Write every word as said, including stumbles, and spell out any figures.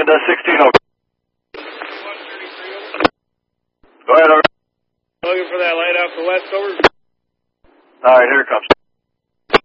Wind uh, sixteen over. Go ahead, over. Looking for that light off the west, over. All right, here it comes.